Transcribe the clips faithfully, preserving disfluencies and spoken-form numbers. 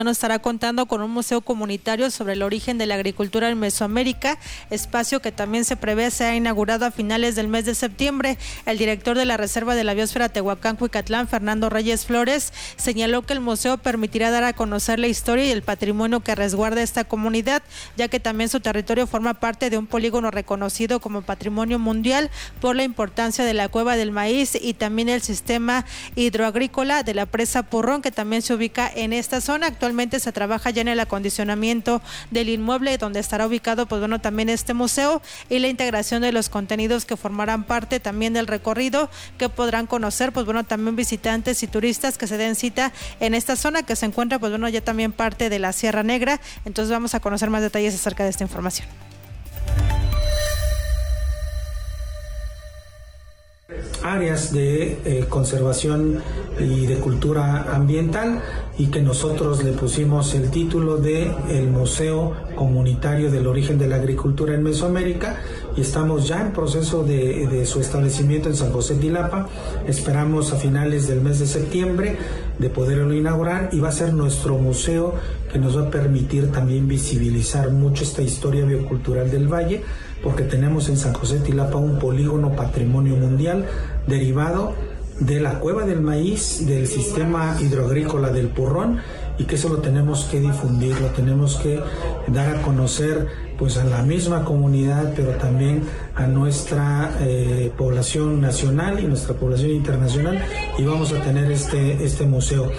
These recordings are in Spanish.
Bueno, estará contando con un museo comunitario sobre el origen de la agricultura en Mesoamérica, espacio que también se prevé sea inaugurado a finales del mes de septiembre. El director de la Reserva de la Biosfera Tehuacán-Cuicatlán, Fernando Reyes Flores, señaló que el museo permitirá dar a conocer la historia y el patrimonio que resguarda esta comunidad, ya que también su territorio forma parte de un polígono reconocido como Patrimonio Mundial por la importancia de la Cueva del Maíz y también el sistema hidroagrícola de la presa Purrón, que también se ubica en esta zona. Actualmente Actualmente se trabaja ya en el acondicionamiento del inmueble donde estará ubicado, pues bueno, también este museo y la integración de los contenidos que formarán parte también del recorrido que podrán conocer, pues bueno, también visitantes y turistas que se den cita en esta zona que se encuentra, pues bueno, ya también parte de la Sierra Negra. Entonces vamos a conocer más detalles acerca de esta información. Áreas de eh, conservación y de cultura ambiental, y que nosotros le pusimos el título de el Museo Comunitario del Origen de la Agricultura en Mesoamérica, y estamos ya en proceso de, de su establecimiento en San José Tilapa. Esperamos a finales del mes de septiembre de poderlo inaugurar, y va a ser nuestro museo que nos va a permitir también visibilizar mucho esta historia biocultural del valle, porque tenemos en San José Tilapa un polígono patrimonio mundial derivado de la Cueva del Maíz, del sistema hidroagrícola del Purrón, y que eso lo tenemos que difundir, lo tenemos que dar a conocer pues a la misma comunidad, pero también a nuestra eh, población nacional y nuestra población internacional, y vamos a tener este, este museo.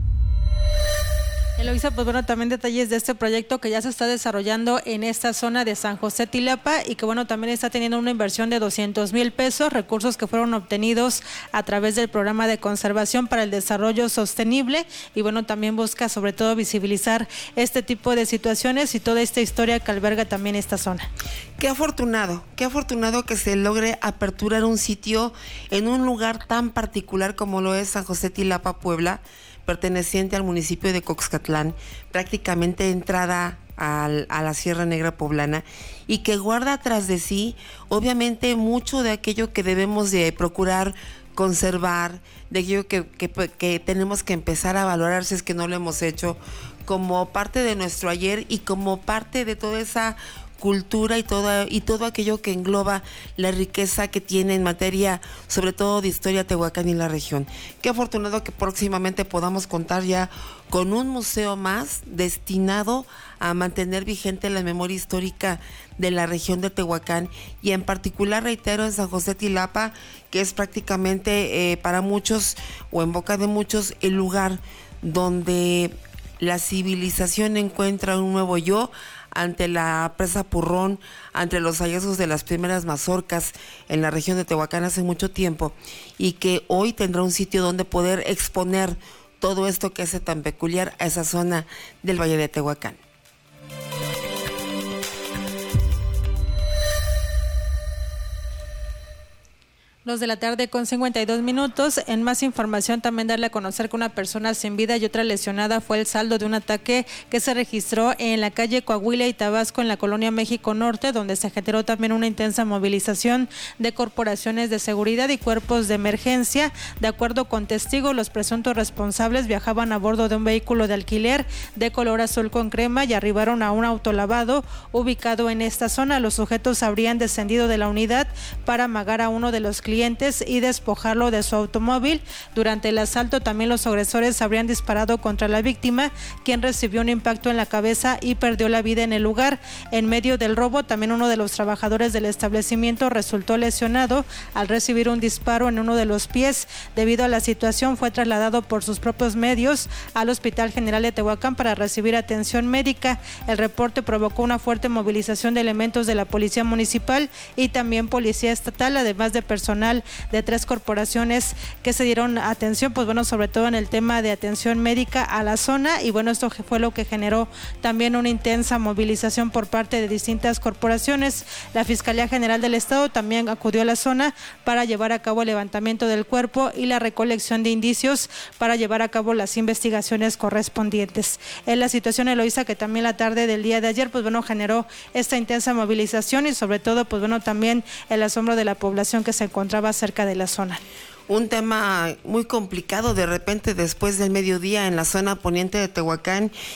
Eloisa, pues bueno, también detalles de este proyecto que ya se está desarrollando en esta zona de San José Tilapa y que bueno, también está teniendo una inversión de doscientos mil pesos, recursos que fueron obtenidos a través del programa de conservación para el desarrollo sostenible, y bueno, también busca sobre todo visibilizar este tipo de situaciones y toda esta historia que alberga también esta zona. Qué afortunado, qué afortunado que se logre aperturar un sitio en un lugar tan particular como lo es San José Tilapa, Puebla, perteneciente al municipio de Coxcatlán, prácticamente entrada al, a la Sierra Negra poblana, y que guarda tras de sí obviamente mucho de aquello que debemos de procurar conservar, de aquello que, que, que tenemos que empezar a valorar si es que no lo hemos hecho, como parte de nuestro ayer y como parte de toda esa cultura y todo, y todo aquello que engloba la riqueza que tiene en materia, sobre todo de historia, Tehuacán y la región. Qué afortunado que próximamente podamos contar ya con un museo más destinado a mantener vigente la memoria histórica de la región de Tehuacán, y en particular, reitero, en San José Tilapa, que es prácticamente eh, para muchos o en boca de muchos el lugar donde la civilización encuentra un nuevo yo ante la presa Purrón, ante los hallazgos de las primeras mazorcas en la región de Tehuacán hace mucho tiempo, y que hoy tendrá un sitio donde poder exponer todo esto que hace tan peculiar a esa zona del Valle de Tehuacán. Dos de la tarde con cincuenta y dos minutos. En más información, también darle a conocer que una persona sin vida y otra lesionada fue el saldo de un ataque que se registró en la calle Coahuila y Tabasco, en la colonia México Norte, donde se generó también una intensa movilización de corporaciones de seguridad y cuerpos de emergencia. De acuerdo con testigos, los presuntos responsables viajaban a bordo de un vehículo de alquiler de color azul con crema y arribaron a un autolavado ubicado en esta zona. Los sujetos habrían descendido de la unidad para amagar a uno de los clientes y despojarlo de su automóvil. Durante el asalto también los agresores habrían disparado contra la víctima, quien recibió un impacto en la cabeza y perdió la vida en el lugar. En medio del robo, también uno de los trabajadores del establecimiento resultó lesionado al recibir un disparo en uno de los pies. Debido a la situación, fue trasladado por sus propios medios al Hospital General de Tehuacán para recibir atención médica. El reporte provocó una fuerte movilización de elementos de la Policía Municipal y también Policía Estatal, además de personal de tres corporaciones que se dieron atención, pues bueno, sobre todo en el tema de atención médica a la zona, y bueno, esto fue lo que generó también una intensa movilización por parte de distintas corporaciones. La Fiscalía General del Estado también acudió a la zona para llevar a cabo el levantamiento del cuerpo y la recolección de indicios para llevar a cabo las investigaciones correspondientes. En la situación, Eloisa, que también la tarde del día de ayer, pues bueno, generó esta intensa movilización y sobre todo, pues bueno, también el asombro de la población que se encontraba cerca de la zona. un tema muy complicado de repente después del mediodía en la zona poniente de Tehuacán